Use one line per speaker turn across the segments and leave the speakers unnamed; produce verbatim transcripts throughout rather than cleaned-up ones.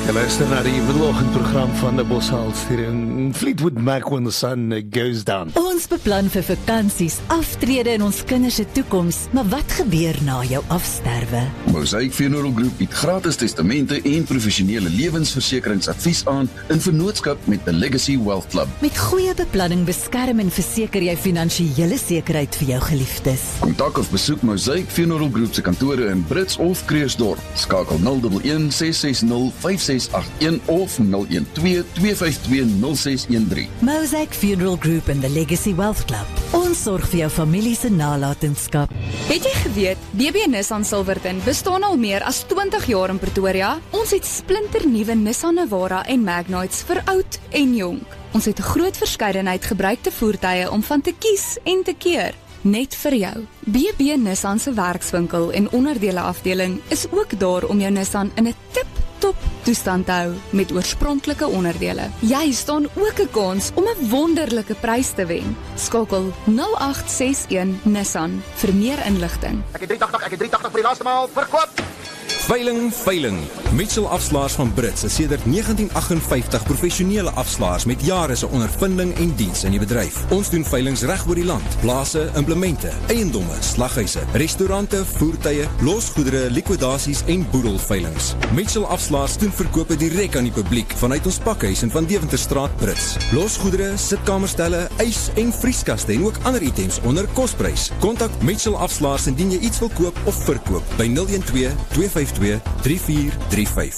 Jy luister na die middeloggendprogram van die Boshals hier in Fleetwood Mac when the sun goes down.
Ons beplan vir vakansies, aftrede in ons kinders se toekoms, maar wat gebeur na jou afsterwe?
Mosaic Funeral Group bied gratis testamente en professionele lewensversekeringsadvies aan in vennootskap met the Legacy Wealth Club.
Met goeie beplanning beskerm en verseker jy finansiële sekerheid vir jou geliefdes.
Kontak of besoek Mosaic Funeral Group se kantore in Brits of Krugersdorp. Skakel nul een een ses ses nul vyf ses agt een of nul een twee twee vyf twee nul ses een drie.
Mosaic Funeral Group and the Legacy Wealth Club. Ons sorg vir jou familie se nalatenskap.
Het jy geweet, D B Nissan Silverton bestaan al meer as twintig jaar in Pretoria? Ons het splinternuwe Nissan Navara en Magnites vir oud en jonk. Ons het 'n groot verskeidenheid gebruikte voertuie om van te kies en te keer. Net vir jou. B B Nissan se werkswinkel en onderdele afdeling is ook daar om jou Nissan in 'n tip-top toestand te hou met oorspronklike onderdele. Jy staan ook 'n kans om 'n wonderlike prys te wen. Skakel nul agt ses een Nissan vir meer inligting.
Ek het drie agt agt, ek het drie agt agt vir die laaste maal, verkoop!
Veiling, veiling. Mitchell Afslaers van Brits is sedert negentien agt vyf professionele afslaers met jare se ondervinding en diens in die bedryf. Ons doen veilings reg oor die land. Plase, implemente, eiendomme, slaghuise, restaurante, voertuie, losgoedere, likwidasies en boedelveilings. Mitchell Afslaers doen verkope direk aan die publiek vanuit ons pakhuis in Van Deventerstraat Brits. Losgoedere, sitkamerstelle, ys en vrieskaste en ook ander items onder kosprys. Kontak Mitchell Afslaers indien jy iets wil koop of verkoop by nul een twee twee vyf twee drie vier drie vyf.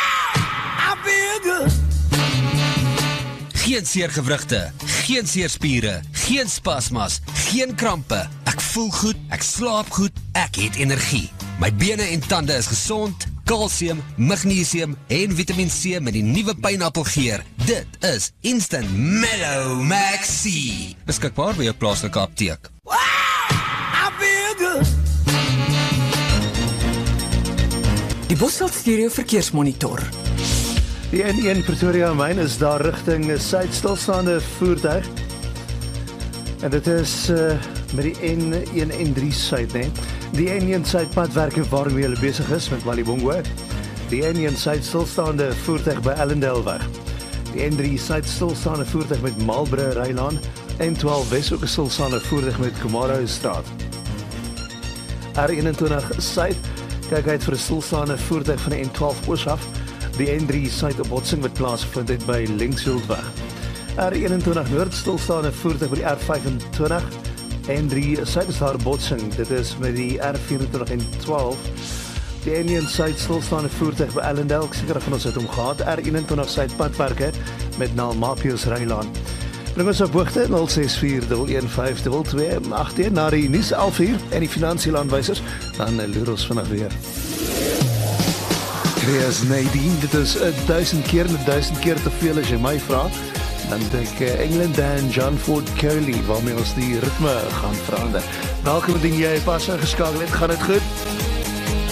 Geen seergewrigte, geen seerspiere, geen spasmas, geen krampe. Ek voel goed, ek slaap goed, ek het energie. My bene en tande is gesond, kalsium, magnesium en Vitamiin C met die nuwe pineappelgeer. Dit is Instant Mellow Max C. Beskikbaar by jou plaaslike apteek.
Die Bosveld Stereo Verkeersmonitor.
Die N een Pretoria myn is daar rigting suid stilstaande voertuig. En dit is uh, met die N een en drie suid, nee. Die N een suidpadwerke waarmee hulle besig is met Malibongwe. Die N een suid stilstaande voertuig by Ellendale. Die N drie suid stilstaande voertuig met Marlborough Rylaan. N twaalf Wes ook 'n stilstaande voertuig met Komaro Straat. R eenentwintig suid kyk uit vir 'n stilstaande voertuig van die N twaalf oos af. Die N drie suid op botsing wat plaasvind het by Linksfieldweg. R eenentwintig noord stilstaande voertuig by die R vyfentwintig. N drie suid is daar botsing. Dit is met die R vyfentwintig en twaalf. Die N een suid stilstaande voertuig by Ellendale. Ek seker van ons het hom gehad. R eenentwintig suid padwerke met Nalmapius Rylaan. Bring ons op hoogte nul ses vier een een vyf twee twee agt een na die nuus elf uur en die finansiële aanwysers, dan loer ons vanaf weer. Kreas Nadine, dit is een duisend keer en duisend keer te veel as jy my vraag. Dan dink ek England en John Ford Curley, waarmee ons die ritme gaan verander. Welkom indien jy pas ingeskakel het, gaan dit goed?